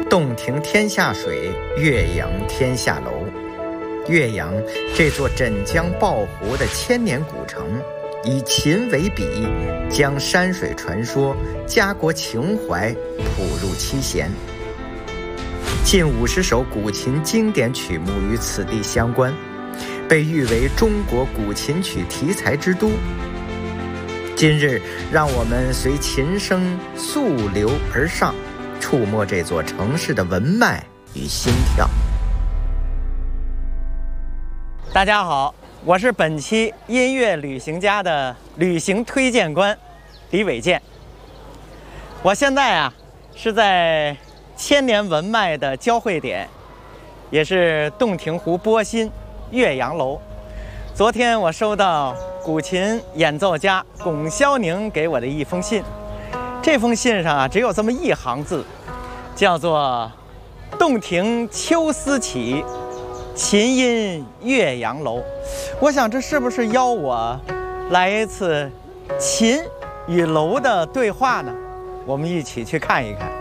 洞庭天下水，岳阳天下楼。岳阳这座枕江抱湖的千年古城，以秦为笔，将山水传说、家国情怀谱入七弦。近50首古琴经典曲目与此地相关，被誉为中国古琴曲题材之都。今日，让我们随琴声溯流而上，触摸这座城市的文脉与心跳。大家好，我是本期音乐旅行家的旅行推荐官李伟健。我现在是在千年文脉的交汇点，也是洞庭湖波心岳阳楼。昨天我收到古琴演奏家龚霄宁给我的一封信，这封信上只有这么一行字，叫做洞庭秋思起，琴音岳阳楼。我想这是不是邀我来一次琴与楼的对话呢？我们一起去看一看。